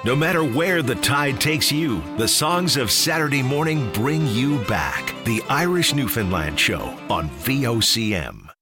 No matter where the tide takes you, the songs of Saturday morning bring you back. The Irish Newfoundland Show on VOCM.